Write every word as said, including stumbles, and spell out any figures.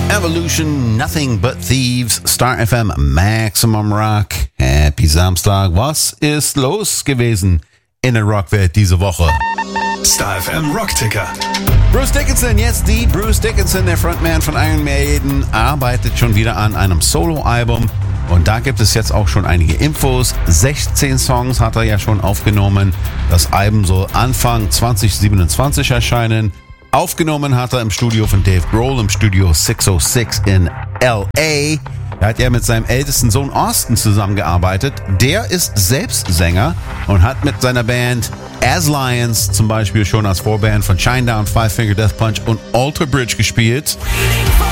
Evolution, Nothing But Thieves, Star F M, Maximum Rock. Happy Samstag. Was ist los gewesen in der Rockwelt diese Woche? Star F M Rockticker. Bruce Dickinson, jetzt die Bruce Dickinson, der Frontman von Iron Maiden, arbeitet schon wieder an einem Soloalbum. Und da gibt es jetzt auch schon einige Infos. sechzehn Songs hat er ja schon aufgenommen. Das Album soll Anfang zwanzig siebenundzwanzig erscheinen. Aufgenommen hat er im Studio von Dave Grohl, im Studio sechshundertsechs in L A. Da hat er mit seinem ältesten Sohn Austin zusammengearbeitet. Der ist selbst Sänger und hat mit seiner Band As Lions zum Beispiel schon als Vorband von Shinedown, Five Finger Death Punch und Alter Bridge gespielt.